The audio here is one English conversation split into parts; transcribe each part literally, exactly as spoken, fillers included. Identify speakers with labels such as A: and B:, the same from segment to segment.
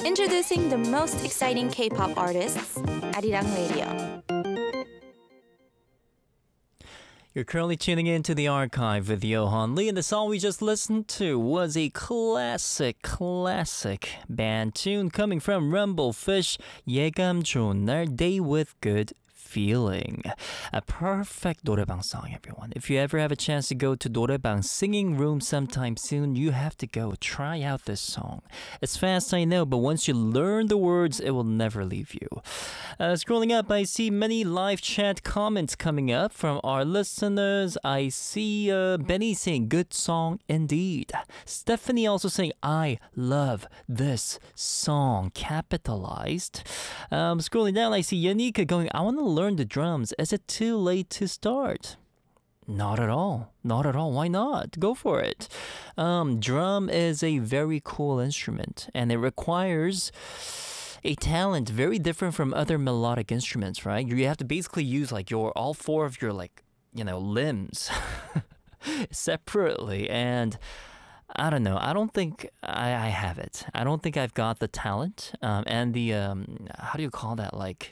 A: Introducing the most exciting K-pop artists, Arirang Radio.
B: You're currently tuning in to the archive with Johan Lee, and the song we just listened to was a classic, classic band tune coming from Rumblefish, 예감 좋은 날, Day with Good Feeling. A perfect 노래방 song, everyone. If you ever have a chance to go to 노래방 singing room sometime soon, you have to go try out this song. It's fast, I know, but once you learn the words, it will never leave you. Uh, scrolling up, I see many live chat comments coming up from our listeners. I see uh, Benny saying, good song indeed. Stephanie also saying, I love this song, capitalized. Um, scrolling down, I see Yanika going, I want to learn the drums. Is it too late to start? Not at all. Not at all. Why not? Go for it. Um, drum is a very cool instrument, and it requires a talent very different from other melodic instruments, right? You have to basically use like your all four of your like, you know, limbs separately, and I don't know. I don't think I, I have it. I don't think I've got the talent um, and the um, how do you call that, like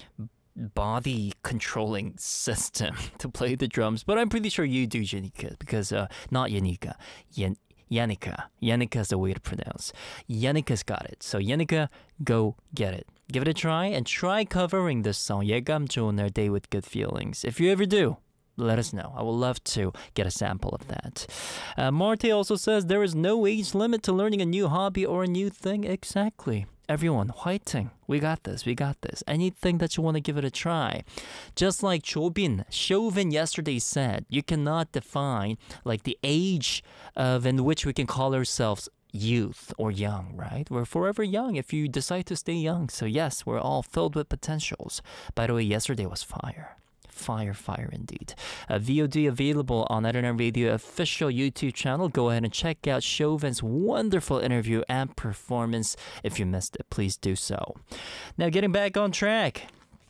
B: body controlling system to play the drums, but I'm pretty sure you do, Yanika, because uh, not Yanika, Yan- Yanika. Yanika is the way to pronounce. Yanika's got it. So Yanika, go get it. Give it a try and try covering this song, 예감 좋은 날, Day with Good Feelings. If you ever do, let us know. I would love to get a sample of that. Uh, Marte also says there is no age limit to learning a new hobby or a new thing. Exactly. Everyone, 화이팅. We got this. We got this. Anything that you want to give it a try. Just like Chobin, Chauvin yesterday said, you cannot define like the age of in which we can call ourselves youth or young, right? We're forever young if you decide to stay young. So yes, we're all filled with potentials. By the way, yesterday was fire. Fire, fire indeed. Uh, V O D available on Arirang Radio official YouTube channel. Go ahead and check out Chauvin's wonderful interview and performance. If you missed it, please do so. Now, getting back on track.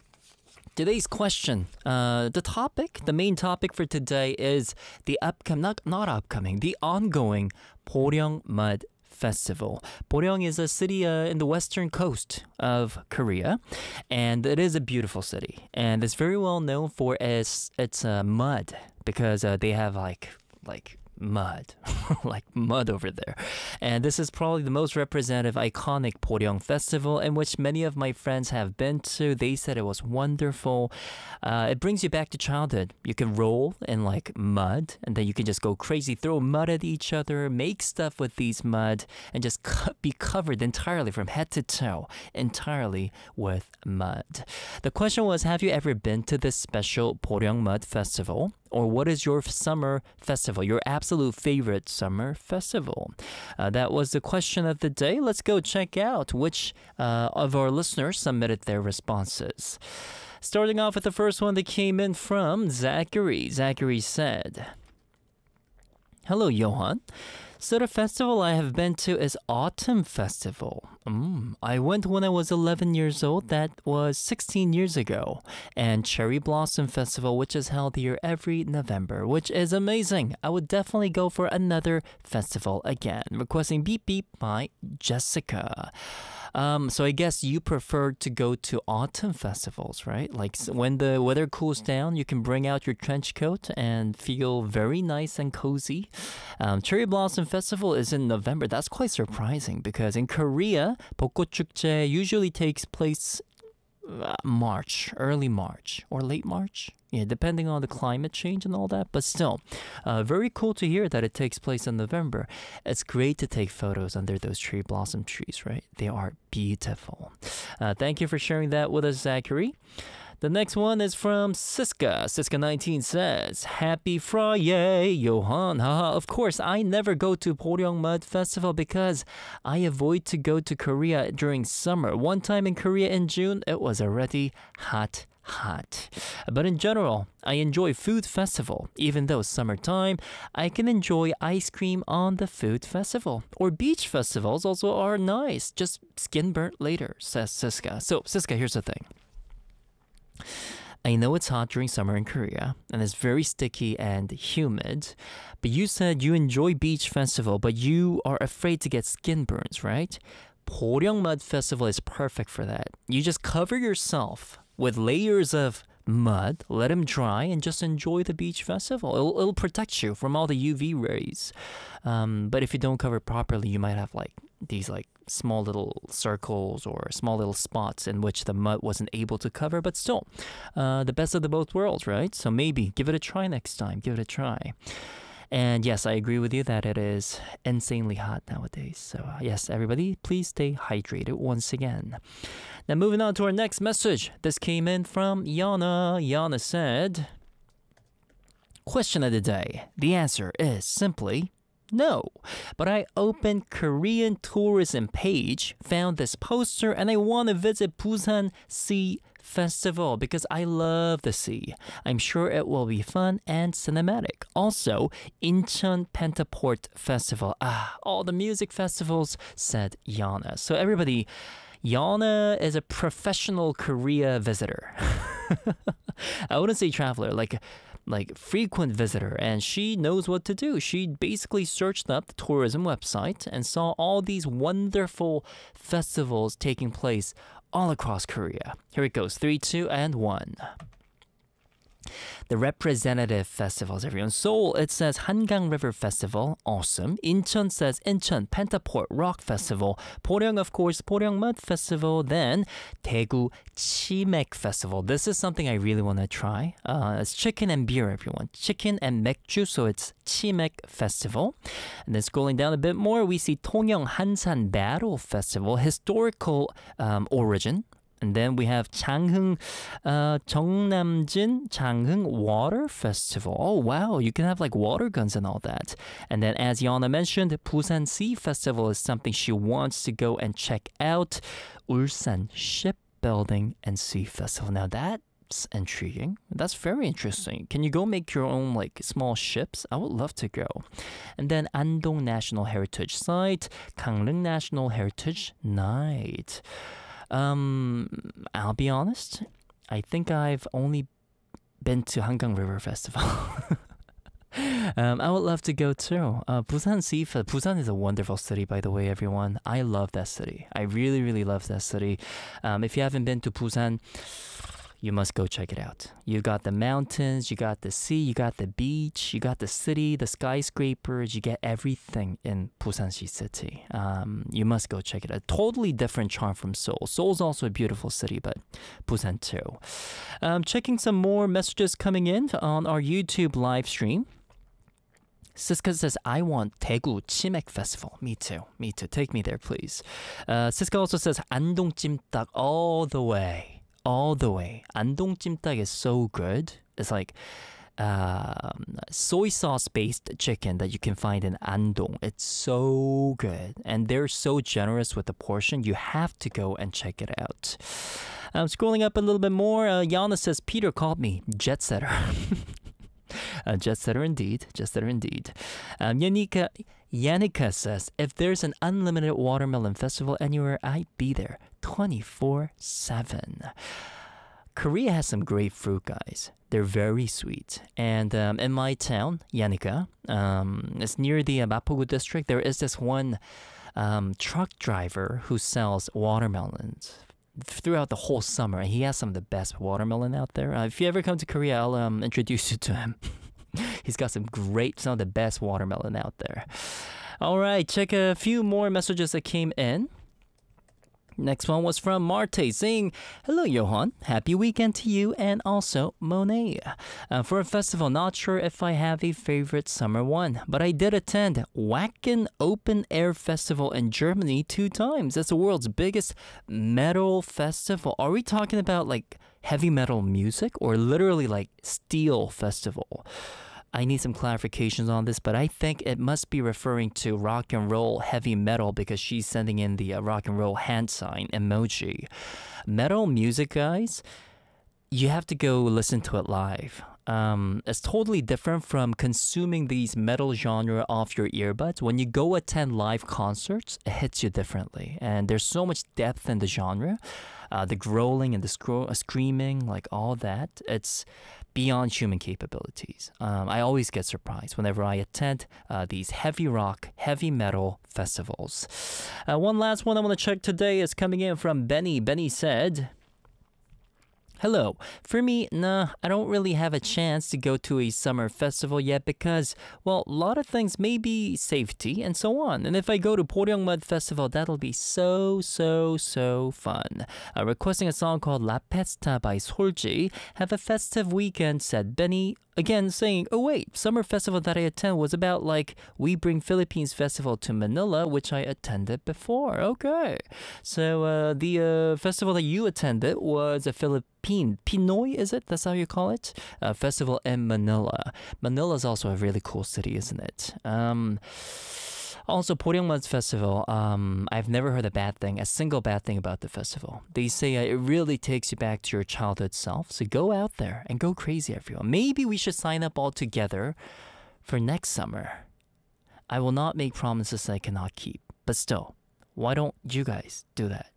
B: Today's question, uh, the topic, the main topic for today is the upcoming, not, not upcoming, the ongoing Boryong Mud Festival. Boryong is a city uh, in the western coast of Korea, and it is a beautiful city, and it's very well known for its its uh, mud, because uh, they have like like mud, like mud over there. And this is probably the most representative, iconic Boryong festival, in which many of my friends have been to. They said it was wonderful. Uh, it brings you back to childhood. You can roll in like mud, and then you can just go crazy, throw mud at each other, make stuff with these mud, and just co- be covered entirely from head to toe, entirely with mud. The question was, have you ever been to this special Boryong Mud Festival? Or what is your summer festival, your absolute favorite summer festival? Uh, that was the question of the day. Let's go check out which uh, of our listeners submitted their responses. Starting off with the first one that came in from Zachary. Zachary said, hello, Johan. So the festival I have been to is Autumn Festival. Mm, I went when I was eleven years old. That was sixteen years ago. And Cherry Blossom Festival, which is held here every November, which is amazing. I would definitely go for another festival again. Requesting Beep Beep by Jessica. Um, so I guess you prefer to go to autumn festivals, right? Like when the weather cools down, you can bring out your trench coat and feel very nice and cozy. Um, Cherry Blossom Festival is in November. That's quite surprising because in Korea, 벚꽃 축제 usually takes place uh, March, early March or late March. Yeah, depending on the climate change and all that. But still, uh, very cool to hear that it takes place in November. It's great to take photos under those cherry blossom trees, right? They are beautiful. Uh, thank you for sharing that with us, Zachary. The next one is from Siska. Siska nineteen says, Happy Friday, Johan. Haha, of course, I never go to Boryong Mud Festival because I avoid to go to Korea during summer. One time in Korea in June, it was already hot. Hot. But in general, I enjoy food festival. Even though summertime, I can enjoy ice cream on the food festival. Or beach festivals also are nice. Just skin burnt later, says Siska. So, Siska, here's the thing. I know it's hot during summer in Korea, and it's very sticky and humid, but you said you enjoy beach festival, but you are afraid to get skin burns, right? Poryong Mud Festival is perfect for that. You just cover yourself with layers of mud, let them dry, and just enjoy the beach festival. It'll, it'll protect you from all the U V rays. Um, but if you don't cover it properly, you might have like these like small little circles or small little spots in which the mud wasn't able to cover. But still, uh, the best of the both worlds, right? So maybe give it a try next time. Give it a try. And yes, I agree with you that it is insanely hot nowadays. So uh, yes, everybody, please stay hydrated once again. Now moving on to our next message. This came in from Yana. Yana said, question of the day. The answer is simply no. But I opened Korean tourism page, found this poster, and I want to visit Busan Sea Festival because I love the sea. I'm sure it will be fun and cinematic. Also, Incheon Pentaport Festival. Ah, all the music festivals, said Yana. So everybody, Yana is a professional Korea visitor. I wouldn't say traveler, like like frequent visitor, and she knows what to do. She basically searched up the tourism website and saw all these wonderful festivals taking place all across Korea. Here it goes, three, two, and one. The representative festivals, everyone. Seoul, it says Hangang River Festival, awesome. Incheon says Incheon Pentaport Rock Festival. Poryong, of course, Poryong Mud Festival. Then Daegu Chimek Festival. This is something I really want to try. Uh, it's chicken and beer, everyone. Chicken and 맥주, so it's Chimek Festival. And then scrolling down a bit more, we see Tongyong Hansan Battle Festival, historical um, origin. And then we have Changhung, uh, Jeonnamjin Changhung Water Festival. Oh, wow. You can have like water guns and all that. And then as Yana mentioned, Busan Sea Festival is something she wants to go and check out. Ulsan Shipbuilding and Sea Festival. Now that's intriguing. That's very interesting. Can you go make your own like small ships? I would love to go. And then Andong National Heritage Site, Gangneung National Heritage Night. Um, I'll be honest, I think I've only been to Hangang River Festival. um, I would love to go too. Uh, Busan Sea Busan is a wonderful city, by the way, everyone. I love that city. I really, really love that city. Um, if you haven't been to Busan, you must go check it out. You got the mountains, you got the sea, you got the beach, you got the city, the skyscrapers, you get everything in Busan City. Um, you must go check it out. Totally different charm from Seoul. Seoul's also a beautiful city, but Busan too. Um, checking some more messages coming in on our YouTube live stream. Siska says, I want Daegu Chimek Festival. Me too. Me too. Take me there, please. Uh, Siska also says, Andong Jimtak all the way. All the way. Andong Jimtak is so good. It's like um, soy sauce based chicken that you can find in Andong. It's so good. And they're so generous with the portion. You have to go and check it out. I'm scrolling up a little bit more. Uh, Yana says, Peter called me jet setter. uh, jet setter indeed. Jet setter indeed. Um, Yanika, Yannicka says, if there's an unlimited watermelon festival anywhere, I'd be there twenty-four seven. Korea has some great fruit, guys. They're very sweet. And um, in my town, Yannicka, um, it's near the uh, Mapogu district, there is this one um, truck driver who sells watermelons throughout the whole summer. And he has some of the best watermelon out there. Uh, if you ever come to Korea, I'll um, introduce you to him. He's got some great, some of the best watermelon out there. All right, check a few more messages that came in. Next one was from Marte saying, hello, Johan. Happy weekend to you and also Monet. Uh, for a festival, not sure if I have a favorite summer one, but I did attend Wacken Open Air Festival in Germany two times. That's the world's biggest metal festival. Are we talking about like heavy metal music or literally like steel festival? I need some clarifications on this, but I think it must be referring to rock and roll heavy metal because she's sending in the uh, rock and roll hand sign emoji. Metal music, guys, you have to go listen to it live. um, is totally different from consuming these metal genre off your earbuds. When you go attend live concerts, it hits you differently. And there's so much depth in the genre. Uh, the growling and the scro- uh, screaming, like all that, it's beyond human capabilities. Um, I always get surprised whenever I attend uh, these heavy rock, heavy metal festivals. Uh, one last one I want to check today is coming in from Benny. Benny said, hello. For me, nah, I don't really have a chance to go to a summer festival yet because, well, a lot of things may be safety and so on. And if I go to Poryongmud Festival, that'll be so, so, so fun. Uh, requesting a song called La Pesta by Solji. Have a festive weekend, said Benny. Again, saying, oh wait, summer festival that I attend was about like We Bring Philippines Festival to Manila, which I attended before. Okay. So uh, the uh, festival that you attended was a Philippine, Pinoy, is it? That's how you call it? A festival in Manila. Manila is also a really cool city, isn't it? Um... Also, Poryongmud Festival, um, I've never heard a bad thing, a single bad thing about the festival. They say uh, it really takes you back to your childhood self. So go out there and go crazy, everyone. Maybe we should sign up all together for next summer. I will not make promises I cannot keep. But still, why don't you guys do that?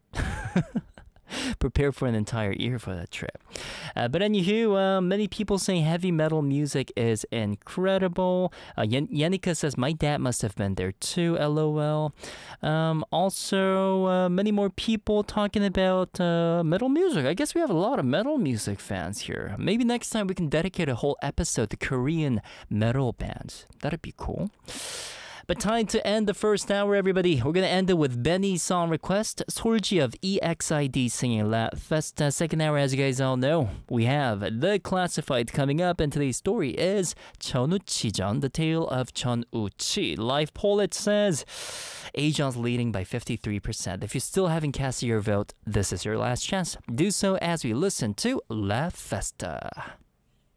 B: Prepare for an entire year for that trip. Uh, but anywho, uh, many people say heavy metal music is incredible. Uh, Yen- Yenika says, my dad must have been there too, lol. Um, also, uh, many more people talking about uh, metal music. I guess we have a lot of metal music fans here. Maybe next time we can dedicate a whole episode to Korean metal bands. That'd be cool. But time to end the first hour, everybody. We're going to end it with Benny's song request, Solji of E X I D singing La Festa. Second hour, as you guys all know, we have The Classified coming up, and today's story is Cheonuchijeon, the tale of Cheonuchi. Live poll, it says Ajeon's leading by fifty-three percent. If you still haven't cast your vote, this is your last chance. Do so as we listen to La Festa.